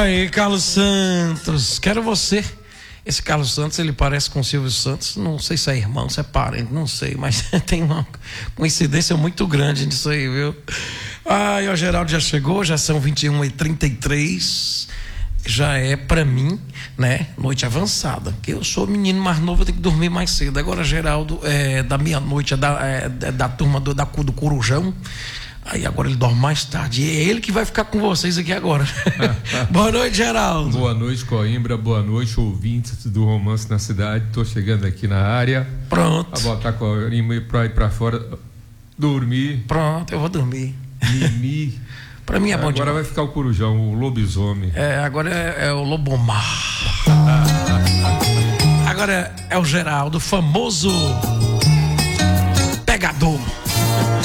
Aí, Carlos Santos, quero você. Esse Carlos Santos, ele parece com o Silvio Santos, não sei se é irmão, se é parente, não sei, mas tem uma coincidência muito grande nisso aí, viu? Ai, o Geraldo já chegou, já são 21h33, já é pra mim, né, noite avançada, que eu sou menino mais novo, eu tenho que dormir mais cedo. Agora Geraldo é da meia-noite, da turma do Corujão. Aí agora ele dorme mais tarde. E é ele que vai ficar com vocês aqui agora. Boa noite, Geraldo. Boa noite, Coimbra. Boa noite, ouvintes do Romance na Cidade. Tô chegando aqui na área. Pronto. A botar Coimbra pra ir pra fora dormir. Pronto, eu vou dormir. Mimi. Pra mim é bom demais. Agora vai ficar o Corujão, o lobisomem. Agora é o Lobomar. Agora é o Geraldo, famoso pegador.